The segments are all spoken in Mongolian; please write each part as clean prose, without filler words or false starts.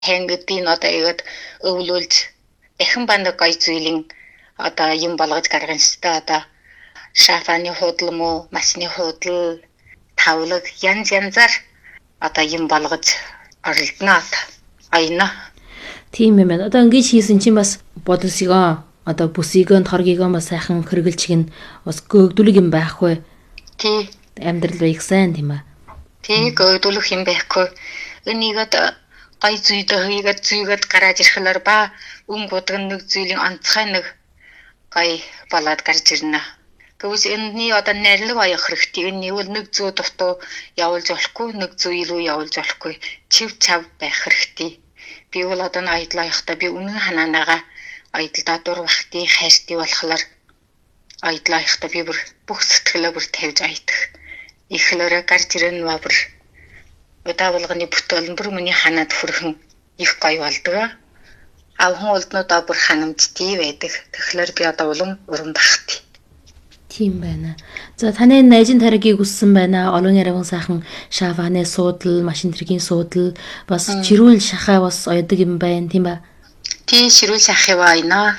хэнгдийн одоо игээд өвлүүлж дахин бандаг гой зүйлийн одоо юм болгож гаргана шүү дээ. Одоо шафаны худал муу, масны худал, тавлаг янзаар одоо юм болгож оролдно айна. Тийм юм байна. Одоо ингэж хийсэн чинь бас бодлосгоо одоо бүсийгөө торгийгөө бас сайхан хэрэгэлж гин бас гөөгдүүлэг юм байхгүй. Тий. Амьдрал байх сайн тийм аа. Тий гөөгдүүлэх юм байхгүй. Энийгээд гой зүйгээд гараад ирэхлээр ба гудган нэг зүйлийн онцгой нэг гой болоод гарч ирнэ. Тэгвэл энэний одоо нэрлэг аяах хэрэгтэй. Энэ нь нэг зүү дутуу явуулж болохгүй, нэг зүү илүү явуулж болохгүй. Чив чав байх хэрэгтэй. Би бол одоо айдлаа явахдаа би үнэн ханаанаага айдалдаа дур бахтыг хайртай болохоор айдлаа явахдаа би бүх сэтгэлээ бүр тавьж айдах. Ихлээрээ гарч ирэн бүр удаа болгоны бүтээл бүр миний ханаад хүрхэн их гоё болдог. Авхан улднуудаа бүр ханамжтай байдаг. Тэгэхээр би одоо улам уран бахт. Тийм байна. За таны найзын таргийг үссэн байна. Олон яриган сайхан шаваны суудал, машин тэргийн суудал, бас чирүүл шахаа бас ойдог юм байна, тийм ба? Тий, чирүүл шахаа байна.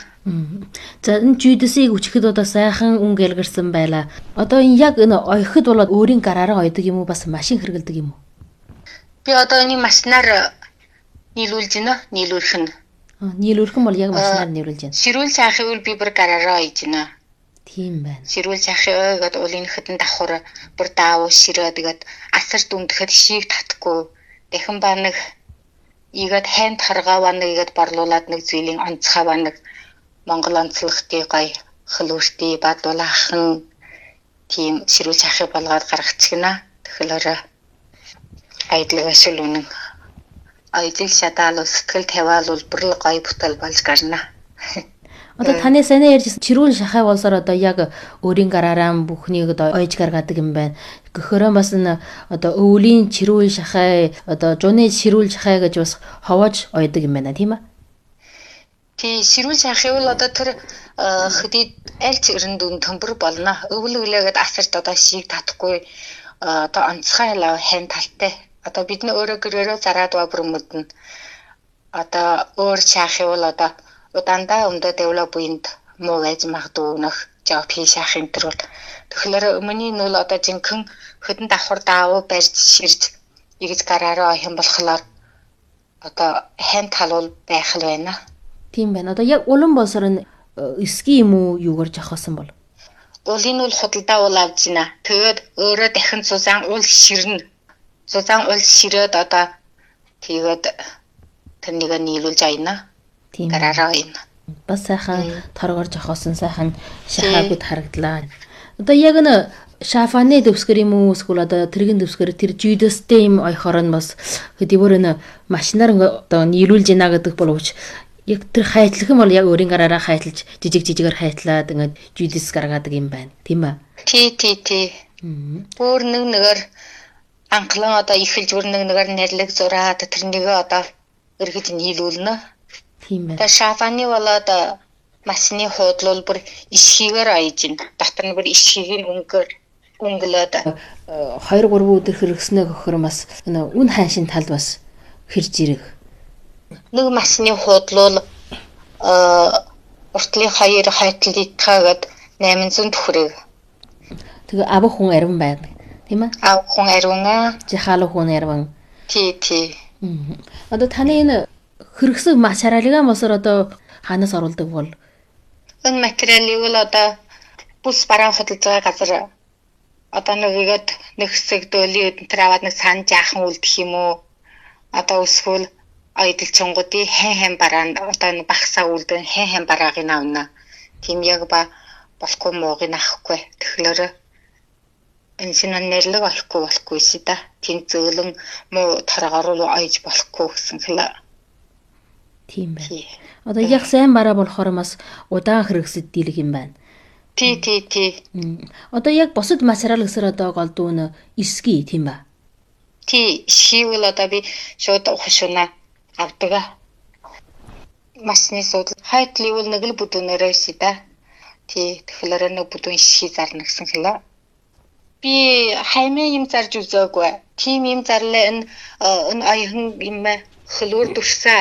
За энэ жүйдэсийг үчихэд одоо сайхан үн гэлгэрсэн байла. Одоо энэ яг энэ ойход болоод өөрийн гараараа ойдог юм уу, бас машин хэрэгэлдэг юм уу? Би одоо энэ машинаар нийлүүлж байна. Нийлүүлэх нь. Нийлүүлэх нь бол яг машинаар нийлүүлж байна. Чирүүл шахыг би бүр гараараа ойж байна. Тийм байна. Ширүүл шахаа гэдэг уулын хөтөн давхар бүр даав ширээ тэгээд асар дүндэхэд шийг татахгүй дахин ба нэг игээд хайнд харгааваа нэгээд борлуулад нэг зүйлийн онцгой нэг Монгол онцлогтой гай хөлөөртэй бадуулаахан тийм ширүүл шахаа болгоод гаргачихна. Тэгэхээр айдлага шилүүнэн айдл шатаал сэтгэл тавиал бол бүр гай бүтэл болж гарна. Одоо таны санаа ярьжсэн чирүүл шахаа болсоор одоо яг өөрийн гараараа бүхнийг одоо ойж гаргадаг юм байна. Гөхөрөө бас н одоо өвлийн чирүүл шахаа одоо жууны чирүүл шахаа гэж бас ховоож ойдог юм байна тийм ээ. Тий чирүүл шахаа бол одоо тэр хэдий аль ч өрөнд төмбөр болно. Өвлөглөөгээд асарт одоо шийг татахгүй одоо онцгой хэн талтай. Одоо бидний өөрөө гэрээрөө зараад ба бүр мөдөн. Одоо өөр шахаа бол одоо удандаа өмдөө дэвлэ буйнд муу байж магадгүй нөх жоо пиш ах энэ төр бол тэгэхээр өмнөний нь бол одоо жинхэнэ хөдөн давхар даав барьж ширж игэж гараараа хэм болохоор одоо хэн талуул байх л байна. Тийм байна. Одоо яг улан болсоор нь эсги юм уу юугаар жахсан бол? Улын үл худалдаа уул авж байна. Тэгээд өөрөө дахин сузаан уул ширнэ. Сузаан уул ширээд одоо тэгээд тэрнийг нийлүүлж айна. Тийм. Гараараа юм. Бас сайхан торгоор жохоосон сайхан шахаагууд харагдлаа. Одоо яг н шафаны дэвсгэр юм уу эсвэл одоо тэргийн дэвсгэр тэр жүйдэстэй юм ойхоор нь бас хэдийгээр н машинаар одоо нийлүүлж гинэ гэдэг боловч яг тэр хайтлах юм бол яг өөрийн гараараа хайтлж жижигээр хайтлаад ингээд жүйдэс гаргадаг юм байна. Тийм ээ. Тий. Бүр нэгээр анхлан одоо ихэлж бүр нэгээр нэрлэг зураад тэрнийгээ одоо эргэж нийлүүлнэ. Тийм байна. Та шафаны болоод масны хуудлал бүр ишхийгээр айж байна. Дотор нь бүр ишхийг өнгөлөөд 2-3 өдөр хэрэгснээ гөхөр бас үн хайшин тал бас хэрж ирэх. Нэг масны хуудлал уртлын 2 хайтлыгтаагаад 800 төгрөг. Тэгээ авах хүн арван байна. Тийм ээ? Авах хүн арван. Жихаал хүн арван. Тий. Одоо таны энэ хэрэгсэг материалыг мосоор одоо хаанаас оруулдаг бол? Энэ материалыг бол одоо бүс бараан худалдаж байгаа газар одоо нэгээд нэг хэсэг дөөлийн өдөнтөр аваад нэг сан жаахан үлдэх юм уу? Одоо өсвөл айдалчингуудын хэн бараанд одоо багсаа үлдэн хэн барааг нь авна. Тийм яг болохгүй мууг нь авахгүй. Тэгэхээр энэ шинэ нэрлэг болохгүй шүү да. Тийм зөөлөн муу торгоор руу ойж болохгүй гэсэн хэлээ. Тийм байна. Одоо яг сайн бараа болохоор бас удаан хэрэгсэд дийлэх юм байна. Тий. Одоо яг бусад материал гэсээр одоо голдуу эсги тийм ба. Тий, шивэл одоо би шууд ухшуна авдаг. Масны сууд хайтлын нэг л бүдүүнээрээ шүү да. Тий, тэгэхээр нэг бүдүүн ший зарна гэсэн хэлээ. Би хаймаа юм зарж үзээгүй. Тийм юм зарлаа энэ аяхан юм хөлөөр дурсаа